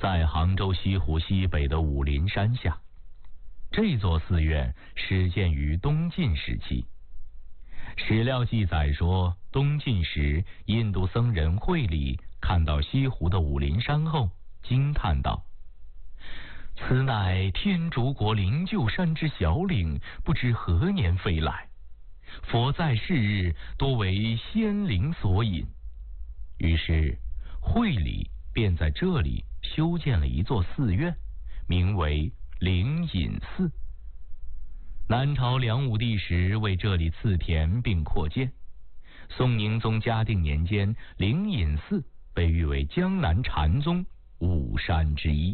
在杭州西湖西北的武陵山下。这座寺院始建于东晋时期。史料记载说，东晋时印度僧人慧理看到西湖的武陵山后，惊叹道：此乃天竺国灵鹫山之小岭，不知何年飞来。佛在世日，多为仙灵所引。于是慧理便在这里修建了一座寺院，名为灵隐寺。南朝梁武帝时为这里赐田并扩建。宋宁宗嘉定年间，灵隐寺被誉为江南禅宗五山之一。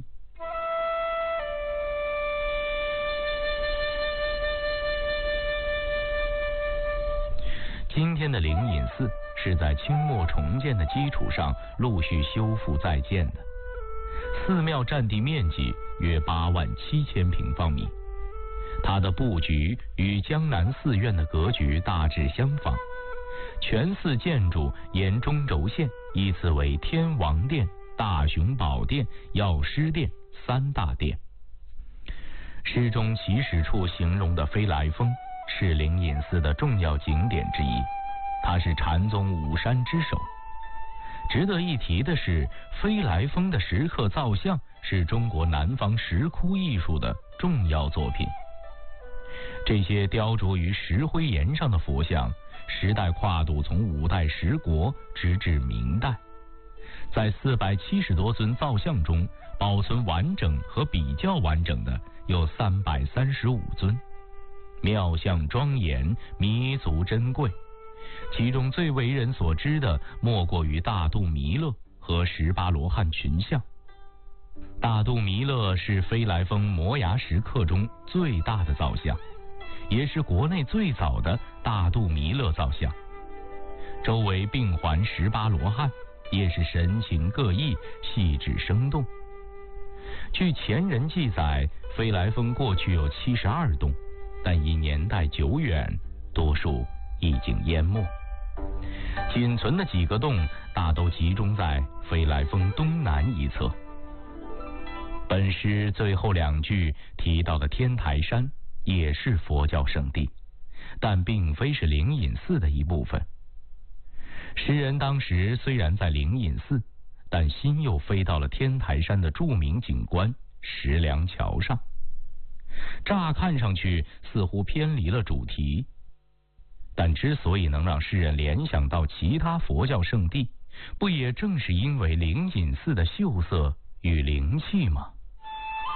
今天的灵隐寺是在清末重建的基础上陆续修复再建的。寺庙占地面积约87000平方米，它的布局与江南寺院的格局大致相仿。全寺建筑沿中轴线依次为天王殿、大雄宝殿、药师殿三大殿。诗中起始处形容的飞来峰是灵隐寺的重要景点之一，它是禅宗五山之首。值得一提的是，飞来峰的石刻造像是中国南方石窟艺术的重要作品。这些雕琢于石灰岩上的佛像，时代跨度从五代十国直至明代。在470多尊造像中，保存完整和比较完整的有335尊，妙相庄严，弥足珍贵。其中最为人所知的莫过于大肚弥勒和18罗汉群像。大肚弥勒是飞来峰摩崖石刻中最大的造像，也是国内最早的大肚弥勒造像。周围并环18罗汉，也是神情各异，细致生动。据前人记载，飞来峰过去有72洞，但因年代久远，多数已经淹没。仅存的几个洞大都集中在飞来峰东南一侧。本诗最后2句提到的天台山也是佛教圣地，但并非是灵隐寺的一部分。诗人当时虽然在灵隐寺，但心又飞到了天台山的著名景观石梁桥上。乍看上去似乎偏离了主题，但之所以能让诗人联想到其他佛教圣地，不也正是因为灵隐寺的秀色与灵气吗？